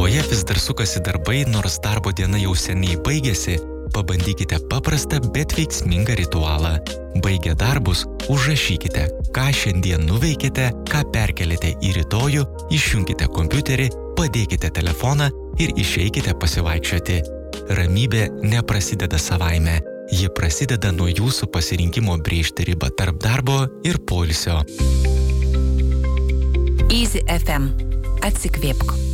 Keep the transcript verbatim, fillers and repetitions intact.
Galvoje vis dar sukasi darbai, nors darbo diena jau seniai baigėsi, pabandykite paprastą, bet veiksmingą ritualą. Baigę darbus, užrašykite, ką šiandien nuveikėte, ką perkelite į rytojų, išjunkite kompiuterį, padėkite telefoną ir išeikite pasivaikščioti. Ramybė neprasideda savaime. Ji prasideda nuo jūsų pasirinkimo brėžti ribą tarp darbo ir poilsio. Easy F M. Atsikvėpk.